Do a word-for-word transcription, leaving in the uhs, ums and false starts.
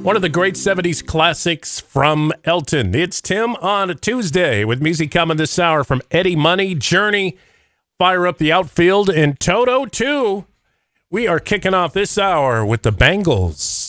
One of the great seventies classics from Elton. It's Tim on a Tuesday with music coming this hour from Eddie Money, Journey, Fire Up the Outfield, and Toto too. We are kicking off this hour with the Bangles.